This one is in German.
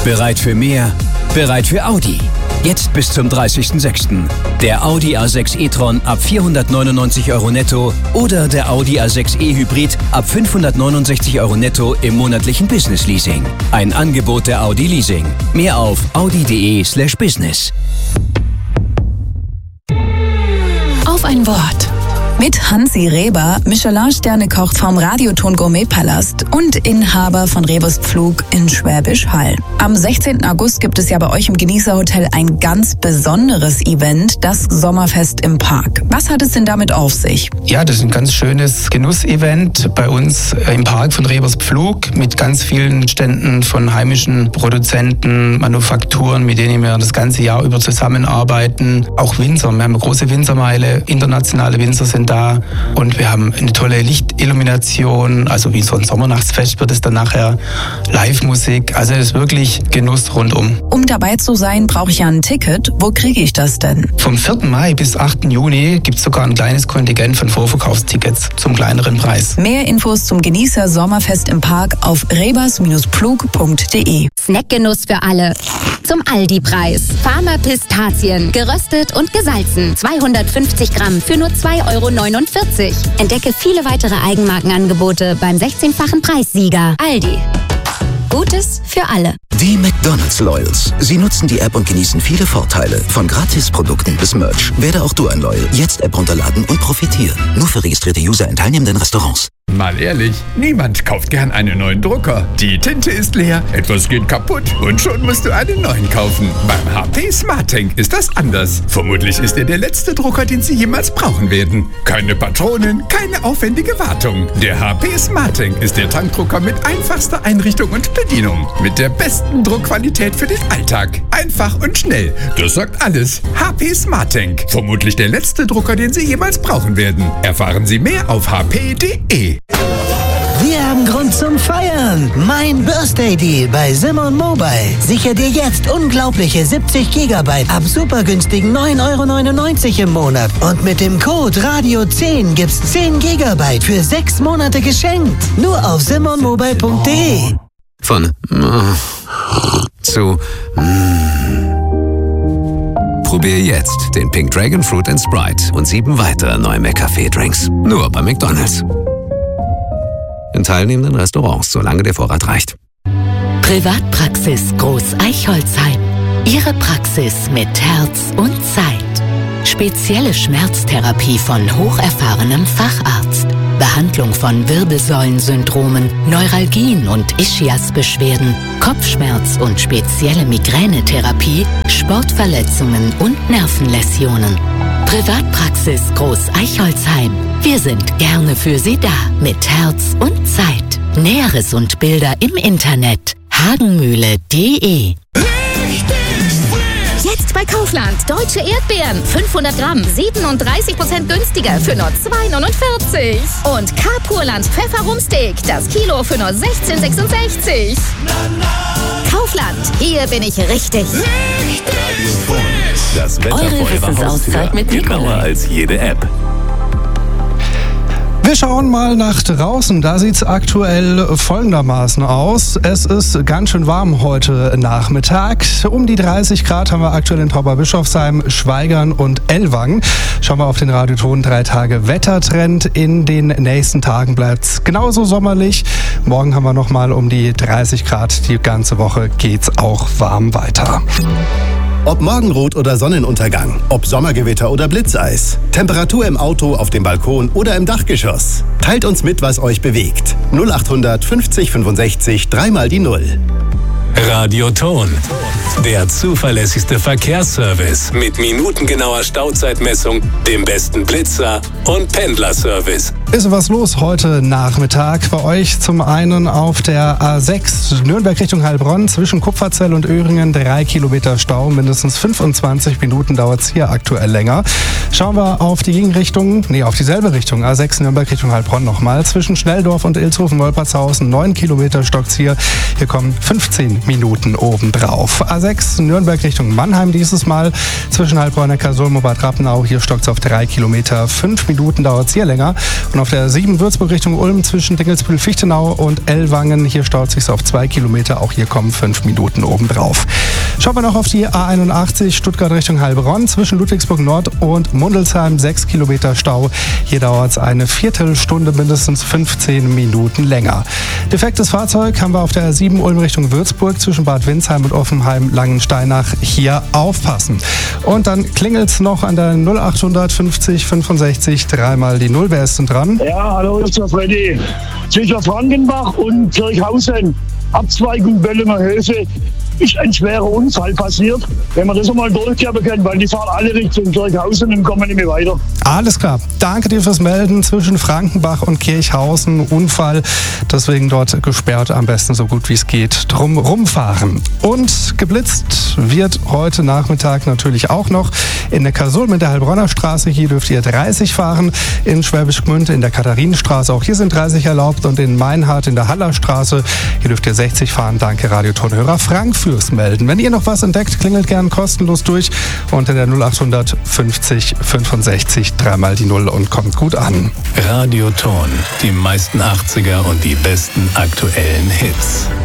Bereit für mehr? Bereit für Audi. Jetzt bis zum 30.06. Der Audi A6 e-tron ab 499 € netto oder der Audi A6 e-Hybrid ab 569 € netto im monatlichen Business Leasing. Ein Angebot der Audi Leasing. Mehr auf audi.de/business. Auf ein Wort. Mit Hansi Reber, Michelin-Sterne-Koch vom Radioton Gourmet-Palast und Inhaber von Rebus Pflug in Schwäbisch Hall. Am 16. August gibt es ja bei euch im Genießerhotel ein ganz besonderes Event, das Sommerfest im Park. Was hat es denn damit auf sich? Ja, das ist ein ganz schönes Genussevent bei uns im Park von Rebus Pflug mit ganz vielen Ständen von heimischen Produzenten, Manufakturen, mit denen wir das ganze Jahr über zusammenarbeiten. Auch Winzer, wir haben eine große Winzermeile, internationale Winzer sind da und wir haben eine tolle Lichtillumination, also wie so ein Sommernachtsfest wird es dann nachher, Live-Musik, also es ist wirklich Genuss rundum. Um dabei zu sein, brauche ich ja ein Ticket. Wo kriege ich das denn? Vom 4. Mai bis 8. Juni gibt es sogar ein kleines Kontingent von Vorverkaufstickets zum kleineren Preis. Mehr Infos zum Genießer Sommerfest im Park auf rebers-pflug.de. Snackgenuss für alle. Zum Aldi-Preis. Farmer Pistazien, geröstet und gesalzen. 250 Gramm für nur 2,49 €. Entdecke viele weitere Eigenmarkenangebote beim 16-fachen Preissieger. Aldi. Gutes für alle. Die McDonald's Loyals. Sie nutzen die App und genießen viele Vorteile. Von Gratisprodukten bis Merch. Werde auch du ein Loyal. Jetzt App runterladen und profitieren. Nur für registrierte User in teilnehmenden Restaurants. Mal ehrlich, niemand kauft gern einen neuen Drucker. Die Tinte ist leer, etwas geht kaputt und schon musst du einen neuen kaufen. Beim HP SmartTank ist das anders. Vermutlich ist er der letzte Drucker, den Sie jemals brauchen werden. Keine Patronen, keine aufwendige Wartung. Der HP SmartTank ist der Tankdrucker mit einfachster Einrichtung und Bedienung. Mit der besten Druckqualität für den Alltag. Einfach und schnell. Das sagt alles. HP SmartTank. Vermutlich der letzte Drucker, den Sie jemals brauchen werden. Erfahren Sie mehr auf hp.de. Wir haben Grund zum Feiern. Mein Birthday Deal bei Simon Mobile. Sicher dir jetzt unglaubliche 70 GB ab super günstigen 9,99 € im Monat. Und mit dem Code Radio10 gibt's 10 GB für 6 Monate geschenkt. Nur auf simonmobile.de. Von zu Probier jetzt den Pink Dragon Fruit & Sprite und 7 weitere neue McCafé-Drinks. Nur bei McDonald's. In teilnehmenden Restaurants, solange der Vorrat reicht. Privatpraxis Groß-Eichholzheim. Ihre Praxis mit Herz und Zeit. Spezielle Schmerztherapie von hocherfahrenem Facharzt. Behandlung von Wirbelsäulensyndromen, Neuralgien und Ischiasbeschwerden, Kopfschmerz und spezielle Migränetherapie, Sportverletzungen und Nervenläsionen. Privatpraxis Groß-Eichholzheim. Wir sind gerne für Sie da mit Herz und Zeit. Näheres und Bilder im Internet hagenmühle.de. Jetzt bei Kaufland. Deutsche Erdbeeren. 500 Gramm. 37% günstiger für nur 2,49 €. Und Carpurland Pfefferrumsteak. Das Kilo für nur 16,66 €. Kaufland. Hier bin ich richtig. Das Wetter Eure vor eurer Wissensauszeit Haustür. mit Nikolai. Genauer als jede App. Wir schauen mal nach draußen. Da sieht es aktuell folgendermaßen aus. Es ist ganz schön warm heute Nachmittag. Um die 30 Grad haben wir aktuell in Tauberbischofsheim, Schweigern und Ellwangen. Schauen wir auf den Radioton 3 Tage Wettertrend. In den nächsten Tagen bleibt es genauso sommerlich. Morgen haben wir nochmal um die 30 Grad. Die ganze Woche geht's auch warm weiter. Ob Morgenrot oder Sonnenuntergang, ob Sommergewitter oder Blitzeis, Temperatur im Auto, auf dem Balkon oder im Dachgeschoss. Teilt uns mit, was euch bewegt. 0800 50 65 3 mal die 0. Radioton. Der zuverlässigste Verkehrsservice mit minutengenauer Stauzeitmessung, dem besten Blitzer und Pendlerservice. Ist was los heute Nachmittag bei euch? Zum einen auf der A6 Nürnberg Richtung Heilbronn zwischen Kupferzell und Öhringen 3 Kilometer Stau. Mindestens 25 Minuten dauert es hier aktuell länger. Schauen wir auf die Gegenrichtung, auf dieselbe Richtung. A6 Nürnberg Richtung Heilbronn nochmal. Zwischen Schnelldorf und Ilshofen-Wolpertshausen 9 Kilometer stockt's hier. Hier kommen 15 Minuten obendrauf. A6 Nürnberg Richtung Mannheim dieses Mal. Zwischen Heilbronn, Neckarsulm und Bad Rappenau. Hier stockt's auf 3 Kilometer. 5 Minuten dauert es hier länger. Und auf der 7 Würzburg Richtung Ulm zwischen Dingelsbühl-Fichtenau und Ellwangen. Hier staut sich auf 2 Kilometer. Auch hier kommen 5 Minuten obendrauf. Schauen wir noch auf die A81 Stuttgart Richtung Heilbronn zwischen Ludwigsburg Nord und Mundelsheim. 6 Kilometer Stau. Hier dauert es eine Viertelstunde, mindestens 15 Minuten länger. Defektes Fahrzeug haben wir auf der 7 Ulm Richtung Würzburg zwischen Bad Windsheim und Offenheim-Langensteinach. Hier aufpassen. Und dann klingelt es noch an der 0800 50 65 3 die 0. Wer ist denn dran? Ja, hallo, das ist der Freddy. Zwischen Frankenbach und Kirchhausen, Abzweigung Böllinger Höfe, ist ein schwerer Unfall passiert. Wenn wir das einmal durchgeben können, weil die fahren alle Richtung Kirchhausen und kommen nicht mehr weiter. Alles klar. Danke dir fürs Melden. Zwischen Frankenbach und Kirchhausen Unfall. Deswegen dort gesperrt, am besten so gut wie es geht drum rumfahren. Und geblitzt wird heute Nachmittag natürlich auch noch in der Kasulm in der Heilbronner Straße. Hier dürft ihr 30 fahren. In Schwäbisch Gmünd in der Katharinenstraße. Auch hier sind 30 erlaubt. Und in Meinhardt in der Hallerstraße. Hier dürft ihr 60 fahren. Danke Radiotonhörer Frank fürs Melden. Wenn ihr noch was entdeckt, klingelt gern kostenlos durch unter der 0800 50 65 3 die 0 und kommt gut an. Radioton, die meisten 80er und die besten aktuellen Hits.